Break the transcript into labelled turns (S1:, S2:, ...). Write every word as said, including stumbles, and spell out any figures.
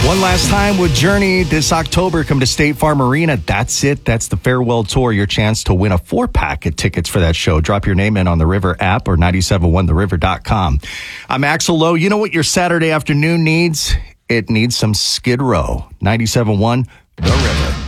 S1: One last time with Journey this October. Come to State Farm Arena. That's it. That's the farewell tour. Your chance to win a four-pack of tickets for that show. Drop your name in on the River app or nine seven one the river dot com. I'm Axel Lowe. You know what your Saturday afternoon needs? It needs some Skid Row. nine seven one The River.